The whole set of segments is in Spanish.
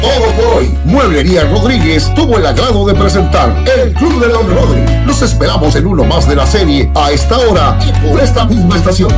Todo por hoy. Mueblería Rodríguez tuvo el agrado de presentar el Club de Don Rodri. Los esperamos en uno más de la serie a esta hora y por esta misma estación.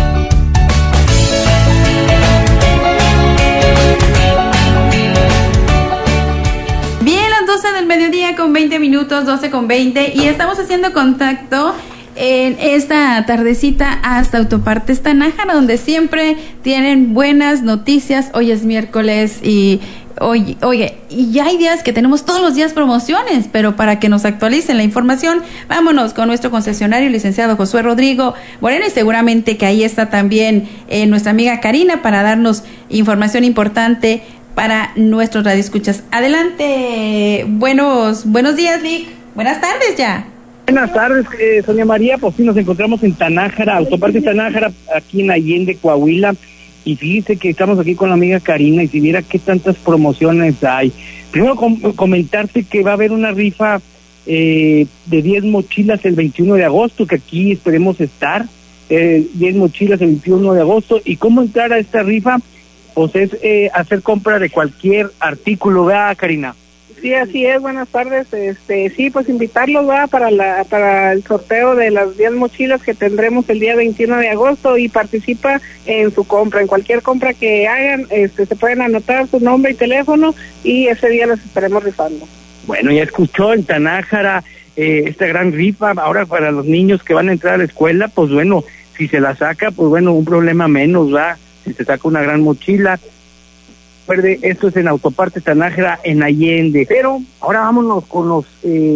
Bien, las 12 del mediodía con 20 minutos, 12 con 20, y estamos haciendo contacto en esta tardecita hasta Autopartes Tanájara, donde siempre tienen buenas noticias. Hoy es miércoles y oye, y ya hay días que tenemos todos los días promociones, pero para que nos actualicen la información, vámonos con nuestro concesionario, licenciado Josué Rodrigo Moreno, y seguramente que ahí está también nuestra amiga Karina para darnos información importante para nuestros radioescuchas. Adelante, buenos días, Vic. Buenas tardes ya. Buenas tardes, Sonia María. Pues sí, nos encontramos en Tanájara, Autopartes Tanájara, aquí en Allende, Coahuila. Y fíjese que estamos aquí con la amiga Karina, y si viera qué tantas promociones hay. Primero comentarte que va a haber una rifa de 10 mochilas el 21 de agosto, que aquí esperemos estar. 10 mochilas el 21 de agosto. ¿Y cómo entrar a esta rifa? Pues es hacer compra de cualquier artículo, ¿verdad, Karina? Sí, así es. Buenas tardes. Sí, pues invitarlos para el sorteo de las 10 mochilas que tendremos el día 21 de agosto, y participa en su compra, en cualquier compra que hagan, se pueden anotar su nombre y teléfono, y ese día los estaremos rifando. Bueno, ya escuchó en Tanájara esta gran rifa. Ahora para los niños que van a entrar a la escuela, pues bueno, si se la saca, pues bueno, un problema menos, ¿va? Si se saca una gran mochila. Recuerde, esto es en Autopartes Tanájara, en Allende. Pero ahora vámonos con los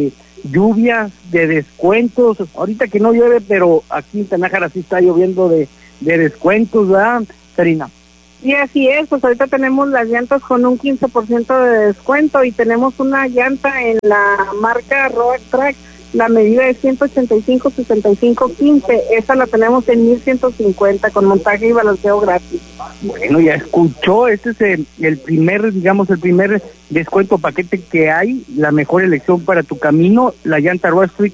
lluvias de descuentos. Ahorita que no llueve, pero aquí en Tanájara sí está lloviendo de descuentos, ¿verdad, Karina? Sí, así es. Pues ahorita tenemos las llantas con un 15% de descuento, y tenemos una llanta en la marca Road Track. La medida es 185-65-15. Esa la tenemos en 1,150 con montaje y balanceo gratis. Bueno, ya escuchó. Este es el primer descuento paquete que hay. La mejor elección para tu camino. La llanta Road Street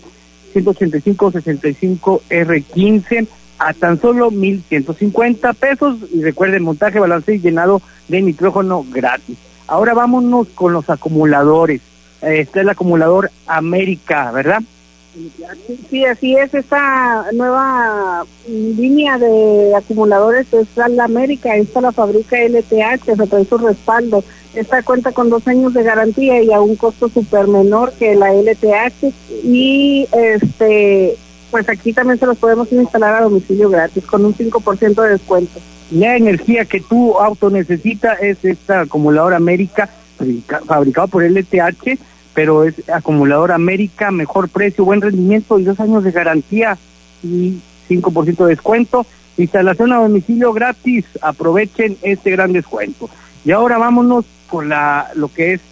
185-65 R15 a tan solo 1,150 pesos. Y recuerden, montaje, balanceo y llenado de nitrógeno gratis. Ahora vámonos con los acumuladores. Este es el acumulador América, ¿verdad? Sí, así es. Esta nueva línea de acumuladores es la América. Esta la fabrica LTH, se trae su respaldo. Esta cuenta con 2 años de garantía y a un costo súper menor que la LTH. Y pues aquí también se los podemos instalar a domicilio gratis con un 5% de descuento. La energía que tu auto necesita es esta acumulador América, fabricado por LTH, pero es acumulador América, mejor precio, buen rendimiento y 2 años de garantía y 5% de descuento. Instalación a domicilio gratis. Aprovechen este gran descuento. Y ahora vámonos con lo que es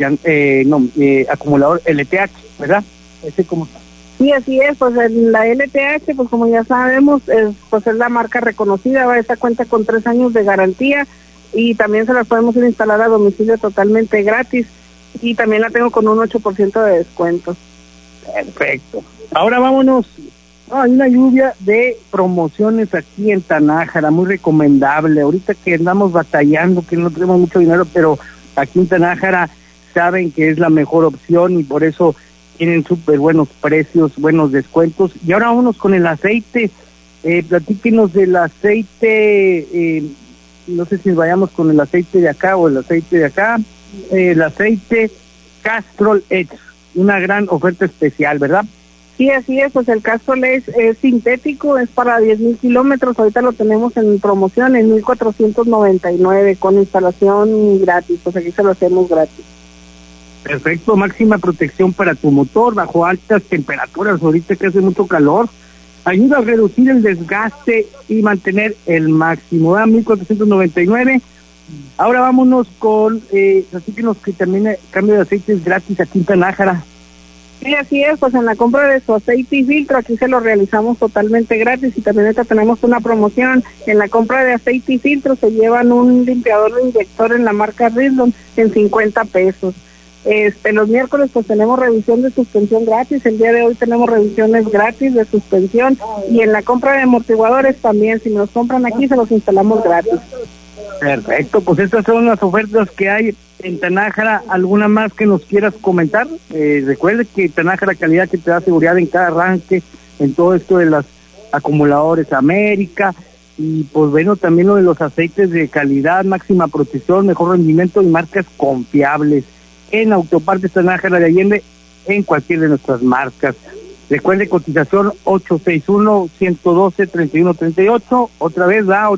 acumulador LTH, ¿verdad? ¿Cómo está? Sí, así es. Pues la LTH, pues como ya sabemos, es la marca reconocida. Esta cuenta con 3 años de garantía, y también se las podemos instalar a domicilio totalmente gratis, y también la tengo con un 8% de descuento. Perfecto. Ahora vámonos. Hay una lluvia de promociones aquí en Tanájara, muy recomendable. Ahorita que andamos batallando, que no tenemos mucho dinero, pero aquí en Tanájara saben que es la mejor opción, y por eso tienen súper buenos precios, buenos descuentos. Y ahora vámonos con el aceite. Platíquenos del aceite. No sé si vayamos con el aceite de acá o el aceite de acá. El aceite Castrol Edge, una gran oferta especial, ¿verdad? Sí, así es. Pues el Castrol Edge es sintético, es para 10,000 kilómetros. Ahorita lo tenemos en promoción en 1,499 con instalación gratis. Pues aquí se lo hacemos gratis. Perfecto, máxima protección para tu motor bajo altas temperaturas, ahorita que hace mucho calor. Ayuda a reducir el desgaste y mantener el máximo, ¿verdad? 1,499. Ahora vámonos con, así que también cambio de aceites gratis aquí en Tanájara. Sí, así es. Pues en la compra de su aceite y filtro, aquí se lo realizamos totalmente gratis, y también ahorita tenemos una promoción. En la compra de aceite y filtro se llevan un limpiador de inyector en la marca Ridlon en 50 pesos. Los miércoles pues tenemos revisión de suspensión gratis. El día de hoy tenemos revisiones gratis de suspensión, y en la compra de amortiguadores también, si nos compran aquí se los instalamos gratis. Perfecto, pues estas son las ofertas que hay en Tanájara. ¿Alguna más que nos quieras comentar? Recuerde que Tanájara calidad que te da seguridad en cada arranque, en todo esto de los acumuladores América, y pues bueno, también lo de los aceites de calidad, máxima protección, mejor rendimiento y marcas confiables en Autopartes Tanájara de Allende, en cualquier de nuestras marcas. Recuerde, cotización 861-112-3138, otra vez da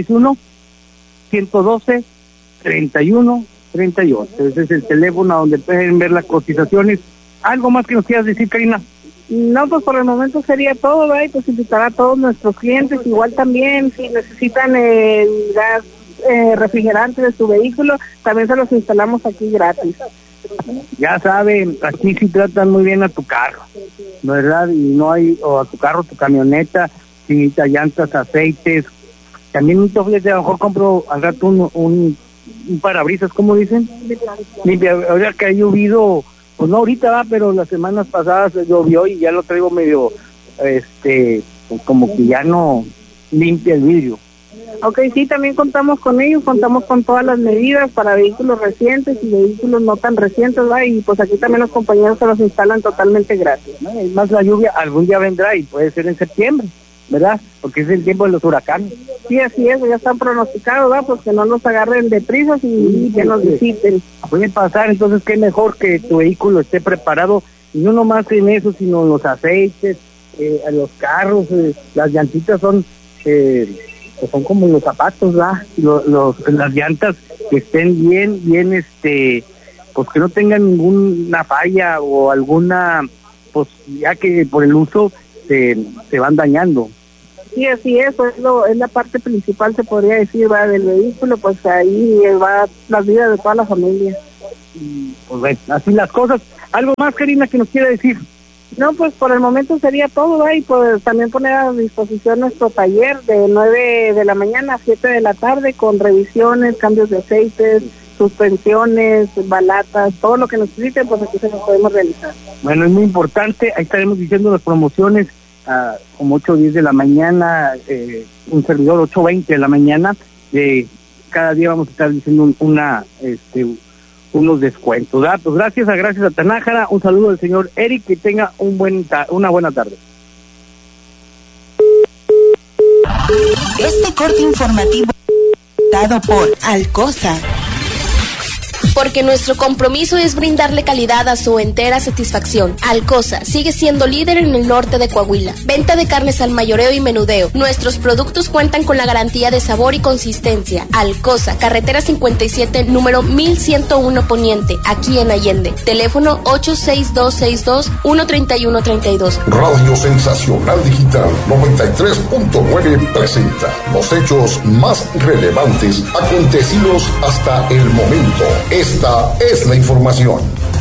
861-112-3138. Ese es el teléfono donde pueden ver las cotizaciones. ¿Algo más que nos quieras decir, Karina? No, pues por el momento sería todo, ¿verdad? Y pues invitar a todos nuestros clientes, igual también, si necesitan gas refrigerante de su vehículo, también se los instalamos aquí gratis. Ya saben, aquí sí tratan muy bien a tu carro, ¿verdad? Y no hay, o a tu carro, tu camioneta, sin necesita llantas, aceites. También un toflete, a lo mejor compro al rato un parabrisas, ¿cómo dicen? Limpia. Ahora que ha llovido, pues no ahorita va, pero las semanas pasadas llovió y ya lo traigo medio, pues como que ya no limpia el vidrio. Ok, sí, también contamos con ellos, contamos con todas las medidas para vehículos recientes y vehículos no tan recientes, ¿verdad? Y pues aquí también los compañeros se los instalan totalmente gratis, ¿no? Es más, la lluvia algún día vendrá y puede ser en septiembre, ¿verdad? Porque es el tiempo de los huracanes. Sí, así es, ya están pronosticados, ¿verdad? Pues que no nos agarren de prisas y que nos visiten. Puede pasar, entonces qué mejor que tu vehículo esté preparado, y no nomás en eso, sino en los aceites, los carros, las llantitas son... pues son como los zapatos, ¿verdad? Las llantas que estén bien, pues que no tengan ninguna falla o alguna, pues ya que por el uso se van dañando. Sí, así es, es la parte principal, se podría decir, va del vehículo, pues ahí va la vida de toda la familia. Pues bueno, así las cosas. ¿Algo más, Karina, que nos quiera decir? No, pues por el momento sería todo, ¿va? Y pues también poner a disposición nuestro taller de 9 de la mañana a 7 de la tarde con revisiones, cambios de aceites, suspensiones, balatas, todo lo que necesiten, pues aquí se lo podemos realizar. Bueno, es muy importante, ahí estaremos diciendo las promociones como 8 o 10 de la mañana, un servidor 8:20 de la mañana, cada día vamos a estar diciendo unos descuentos, ¿verdad? Pues gracias a Tanájara, un saludo del señor Eric, que tenga una buena tarde. Este corte informativo dado por Alcosa. Porque nuestro compromiso es brindarle calidad a su entera satisfacción. Alcosa sigue siendo líder en el norte de Coahuila. Venta de carnes al mayoreo y menudeo. Nuestros productos cuentan con la garantía de sabor y consistencia. Alcosa, carretera 57, número 1101 Poniente, aquí en Allende. Teléfono 86262-13132. Radio Sensacional Digital 93.9 presenta los hechos más relevantes acontecidos hasta el momento. Esta es la información.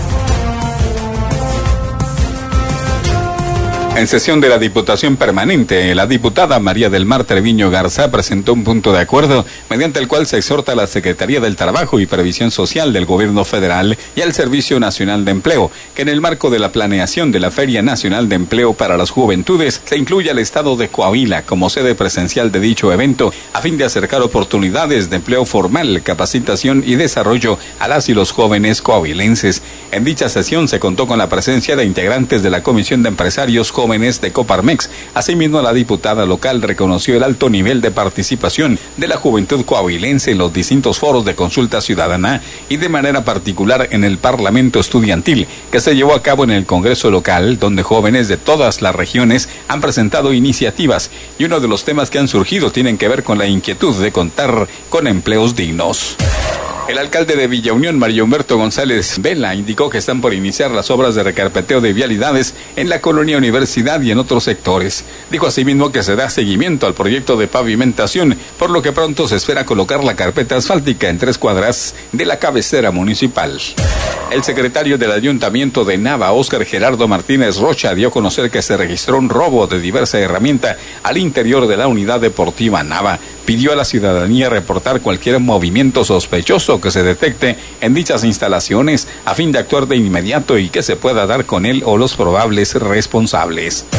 En sesión de la Diputación Permanente, la diputada María del Mar Treviño Garza presentó un punto de acuerdo mediante el cual se exhorta a la Secretaría del Trabajo y Previsión Social del Gobierno Federal y al Servicio Nacional de Empleo, que en el marco de la planeación de la Feria Nacional de Empleo para las Juventudes se incluya el estado de Coahuila como sede presencial de dicho evento, a fin de acercar oportunidades de empleo formal, capacitación y desarrollo a las y los jóvenes coahuilenses. En dicha sesión se contó con la presencia de integrantes de la Comisión de Empresarios Jóvenes de Coparmex. Asimismo, la diputada local reconoció el alto nivel de participación de la juventud coahuilense en los distintos foros de consulta ciudadana y de manera particular en el Parlamento Estudiantil, que se llevó a cabo en el Congreso local, donde jóvenes de todas las regiones han presentado iniciativas, y uno de los temas que han surgido tienen que ver con la inquietud de contar con empleos dignos. El alcalde de Villa Unión, Mario Humberto González Vela, indicó que están por iniciar las obras de recarpeteo de vialidades en la colonia Universidad y en otros sectores. Dijo asimismo que se da seguimiento al proyecto de pavimentación, por lo que pronto se espera colocar la carpeta asfáltica en 3 cuadras de la cabecera municipal. El secretario del Ayuntamiento de Nava, Óscar Gerardo Martínez Rocha, dio a conocer que se registró un robo de diversa herramienta al interior de la unidad deportiva Nava. Pidió a la ciudadanía reportar cualquier movimiento sospechoso que se detecte en dichas instalaciones a fin de actuar de inmediato y que se pueda dar con él o los probables responsables.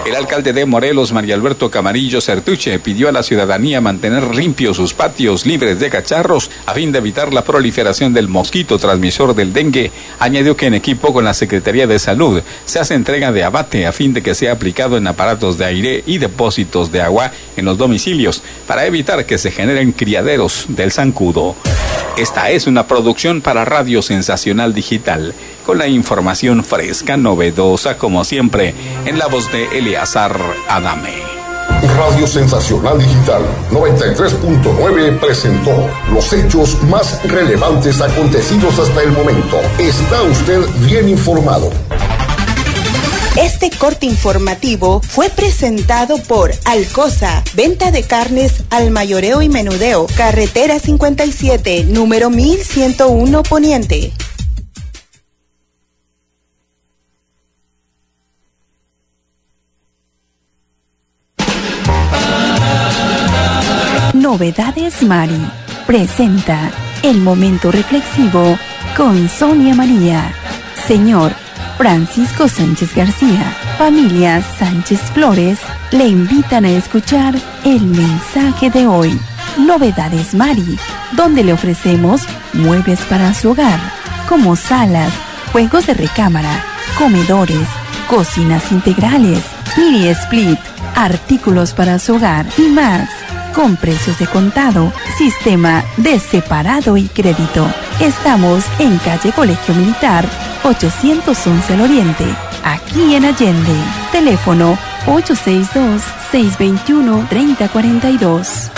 El alcalde de Morelos, María Alberto Camarillo Certuche, pidió a la ciudadanía mantener limpios sus patios libres de cacharros a fin de evitar la proliferación del mosquito transmisor del dengue. Añadió que en equipo con la Secretaría de Salud se hace entrega de abate a fin de que sea aplicado en aparatos de aire y depósitos de agua en los domicilios para evitar que se generen criaderos del zancudo. Esta es una producción para Radio Sensacional Digital, con la información fresca, novedosa, como siempre, en la voz de Eleazar Adame. Radio Sensacional Digital 93.9 presentó los hechos más relevantes acontecidos hasta el momento. Está usted bien informado. Este corte informativo fue presentado por Alcosa, venta de carnes al mayoreo y menudeo, carretera 57, número 1101 Poniente. Novedades Mari presenta el momento reflexivo con Sonia María. Señor Francisco Sánchez García, familia Sánchez Flores, le invitan a escuchar el mensaje de hoy. Novedades Mari, donde le ofrecemos muebles para su hogar, como salas, juegos de recámara, comedores, cocinas integrales, mini split, artículos para su hogar y más, con precios de contado, sistema de separado y crédito. Estamos en calle Colegio Militar 811 al Oriente, aquí en Allende. Teléfono 862-621-3042.